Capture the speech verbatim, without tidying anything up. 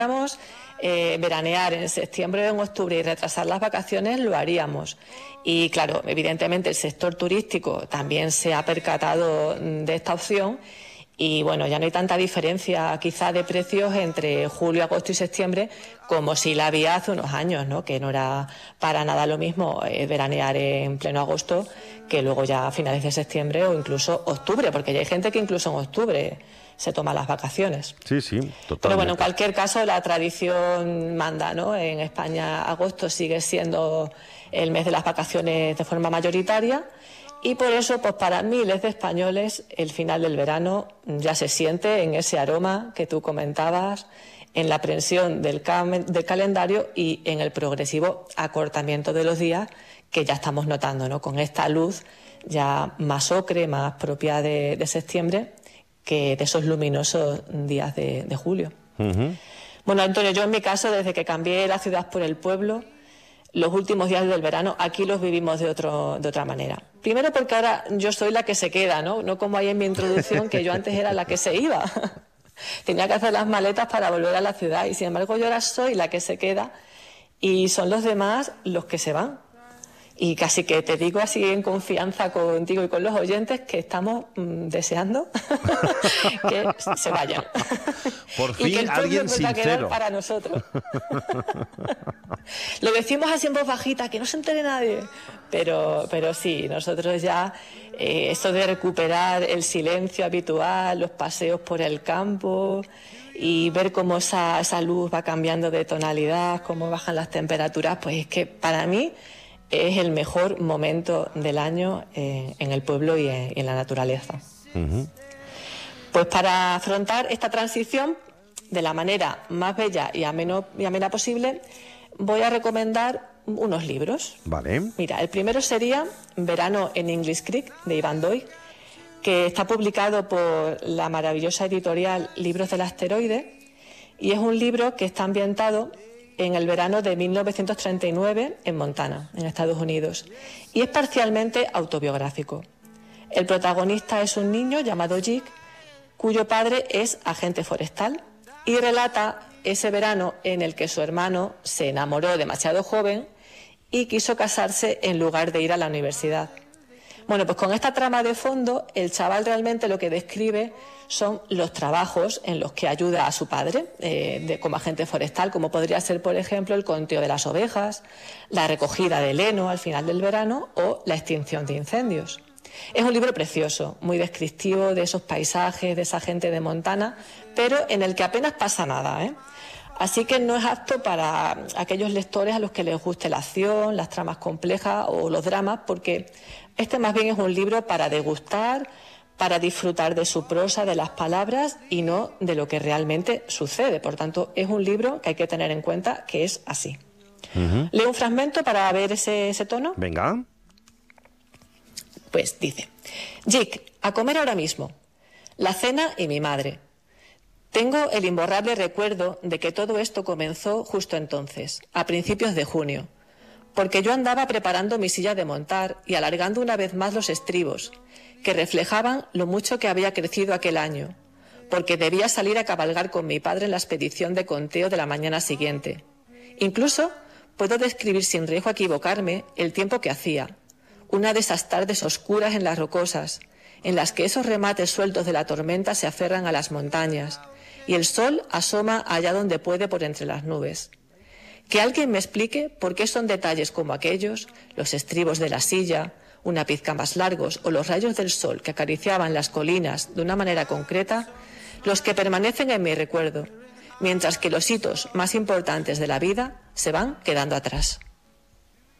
Eh, veranear en septiembre o en octubre y retrasar las vacaciones, lo haríamos. Y claro, evidentemente el sector turístico también se ha percatado de esta opción y bueno, ya no hay tanta diferencia quizá de precios entre julio, agosto y septiembre como si la había hace unos años, ¿no? Que no era para nada lo mismo eh, veranear en pleno agosto que luego ya a finales de septiembre o incluso octubre, porque ya hay gente que incluso en octubre se toma las vacaciones. Sí, sí, totalmente. Pero bueno, en cualquier caso la tradición manda, ¿no? En España agosto sigue siendo el mes de las vacaciones de forma mayoritaria y por eso, pues para miles de españoles, el final del verano ya se siente en ese aroma que tú comentabas, en la aprensión del, del calendario y en el progresivo acortamiento de los días que ya estamos notando, ¿no? Con esta luz ya más ocre, más propia de, de septiembre, que de esos luminosos días de, de julio. Uh-huh. Bueno, Antonio, yo en mi caso, desde que cambié la ciudad por el pueblo, los últimos días del verano aquí los vivimos de, otro, de otra manera. Primero porque ahora yo soy la que se queda, ¿no? No como ahí en mi introducción, que yo antes era la que se iba. Tenía que hacer las maletas para volver a la ciudad y sin embargo yo ahora soy la que se queda y son los demás los que se van. Y casi que te digo así en confianza contigo y con los oyentes que estamos mmm, deseando que se vayan. Por fin y que el alguien pueblo pueda quedar para nosotros. Lo decimos así en voz bajita, que no se entere nadie. Pero, pero sí, nosotros ya, eh, esto de recuperar el silencio habitual, los paseos por el campo y ver cómo esa, esa luz va cambiando de tonalidad, cómo bajan las temperaturas, pues es que para mí es el mejor momento del año eh, en el pueblo y en, y en la naturaleza. Uh-huh. Pues para afrontar esta transición de la manera más bella y ameno, y amena posible, voy a recomendar unos libros. Vale. Mira, el primero sería Verano en English Creek, de Iván Doig, que está publicado por la maravillosa editorial Libros del Asteroide, y es un libro que está ambientado en el verano de mil novecientos treinta y nueve en Montana, en Estados Unidos, y es parcialmente autobiográfico. El protagonista es un niño llamado Jake, cuyo padre es agente forestal, y relata ese verano en el que su hermano se enamoró demasiado joven y quiso casarse en lugar de ir a la universidad. Bueno, pues con esta trama de fondo, el chaval realmente lo que describe son los trabajos en los que ayuda a su padre eh, de, como agente forestal, como podría ser, por ejemplo, el conteo de las ovejas, la recogida del heno al final del verano o la extinción de incendios. Es un libro precioso, muy descriptivo de esos paisajes, de esa gente de Montana, pero en el que apenas pasa nada, ¿eh? Así que no es apto para aquellos lectores a los que les guste la acción, las tramas complejas o los dramas, porque este más bien es un libro para degustar, para disfrutar de su prosa, de las palabras y no de lo que realmente sucede. Por tanto, es un libro que hay que tener en cuenta que es así. Uh-huh. Leo un fragmento para ver ese, ese tono. Venga. Pues dice: Jake, a comer ahora mismo. La cena y mi madre. Tengo el imborrable recuerdo de que todo esto comenzó justo entonces, a principios de junio, porque yo andaba preparando mi silla de montar y alargando una vez más los estribos, que reflejaban lo mucho que había crecido aquel año, porque debía salir a cabalgar con mi padre en la expedición de conteo de la mañana siguiente. Incluso puedo describir sin riesgo a equivocarme el tiempo que hacía, una de esas tardes oscuras en las rocosas, en las que esos remates sueltos de la tormenta se aferran a las montañas, y el sol asoma allá donde puede por entre las nubes. Que alguien me explique por qué son detalles como aquellos, los estribos de la silla, una pizca más largos o los rayos del sol que acariciaban las colinas de una manera concreta, los que permanecen en mi recuerdo, mientras que los hitos más importantes de la vida se van quedando atrás.